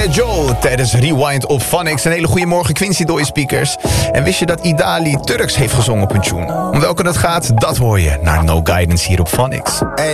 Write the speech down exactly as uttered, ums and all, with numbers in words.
G I. Joe tijdens Rewind op Phonics. Een hele goede morgen, Quincy Doy speakers. En wist je dat Idali Turks heeft gezongen op een tune? Om welke dat gaat, dat hoor je naar No Guidance hier op Phonics. Hey.